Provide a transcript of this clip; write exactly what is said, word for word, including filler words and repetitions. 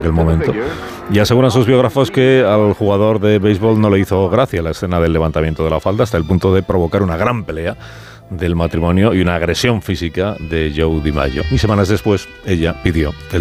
el momento. Y aseguran sus biógrafos que al jugador de béisbol no le hizo gracia la escena del levantamiento de la falda hasta el punto de provocar una gran pelea del matrimonio y una agresión física de Joe DiMaggio. Y semanas después ella pidió el